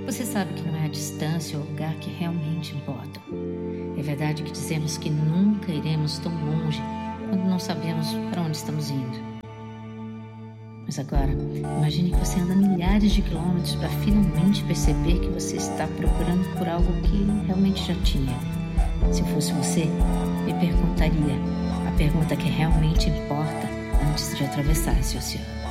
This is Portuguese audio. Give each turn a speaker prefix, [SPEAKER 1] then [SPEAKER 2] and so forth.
[SPEAKER 1] Você sabe que não é a distância ou o lugar que realmente importam. É verdade que dizemos que nunca iremos tão longe quando não sabemos para onde estamos indo. Mas agora, imagine que você anda milhares de quilômetros para finalmente perceber que você está procurando por algo que realmente já tinha. Se eu fosse você, me perguntaria a pergunta que realmente importa antes de atravessar esse oceano.